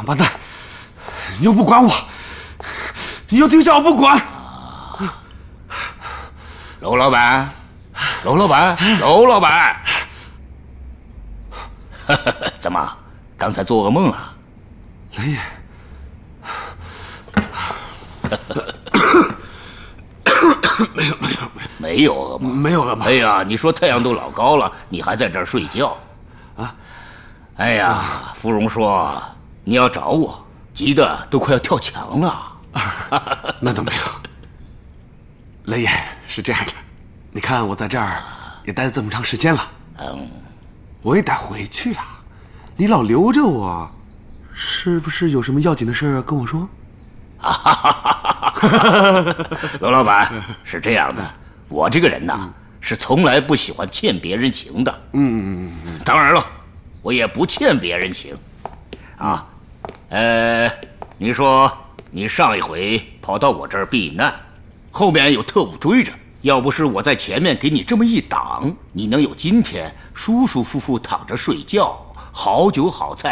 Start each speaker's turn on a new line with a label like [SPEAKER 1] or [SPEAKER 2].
[SPEAKER 1] 王八蛋！你又不管我，你又丢下我不管。
[SPEAKER 2] 娄老板，娄老板，娄老板，怎么，刚才做噩梦了？
[SPEAKER 1] 雷爷，
[SPEAKER 2] 没有噩梦，
[SPEAKER 1] 没有噩梦。
[SPEAKER 2] 哎呀，你说太阳都老高了，你还在这儿睡觉？
[SPEAKER 1] 啊？
[SPEAKER 2] 哎呀，芙蓉说你要找我，急得都快要跳墙了。
[SPEAKER 1] 那倒没有。雷爷，是这样的，你看我在这儿也待了这么长时间了，我也得回去啊。你老留着我，是不是有什么要紧的事跟我说？
[SPEAKER 2] 娄老板，是这样的，我这个人呐，是从来不喜欢欠别人情的。当然了，我也不欠别人情。啊，你说你上一回跑到我这儿避难，后面有特务追着，要不是我在前面给你这么一挡，你能有今天舒舒服服躺着睡觉，好酒好菜